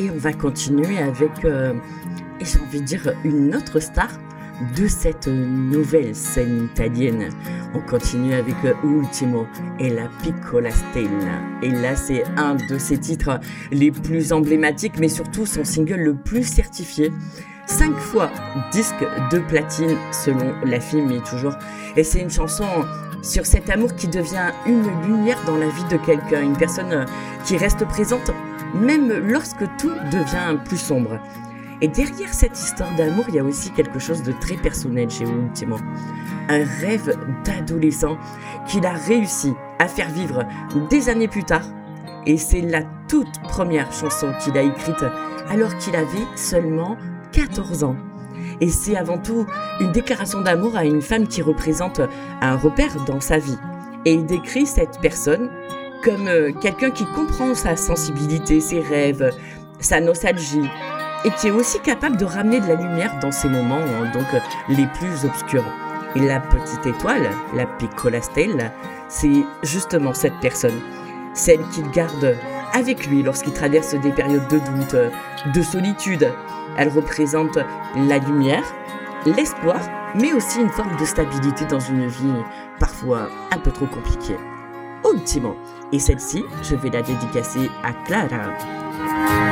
Et on va continuer avec, et j'ai envie de dire, une autre star de cette nouvelle scène italienne. On continue avec Ultimo et la Piccola Stella. Et là, c'est un de ses titres les plus emblématiques, mais surtout son single le plus certifié. 5 fois disque de platine selon la film, mais toujours. Et c'est une chanson sur cet amour qui devient une lumière dans la vie de quelqu'un, une personne qui reste présente même lorsque tout devient plus sombre. Et derrière cette histoire d'amour, il y a aussi quelque chose de très personnel chez Ultimo. Un rêve d'adolescent qu'il a réussi à faire vivre des années plus tard. Et c'est la toute première chanson qu'il a écrite alors qu'il avait seulement 14 ans. Et c'est avant tout une déclaration d'amour à une femme qui représente un repère dans sa vie. Et il décrit cette personne comme quelqu'un qui comprend sa sensibilité, ses rêves, sa nostalgie, et qui est aussi capable de ramener de la lumière dans ces moments donc les plus obscurs. Et la petite étoile, la Piccola Stella, c'est justement cette personne, celle qu'il garde avec lui lorsqu'il traverse des périodes de doute, de solitude. Elle représente la lumière, l'espoir, mais aussi une forme de stabilité dans une vie parfois un peu trop compliquée. Ultimo. Et celle-ci, je vais la dédicacer à Clara.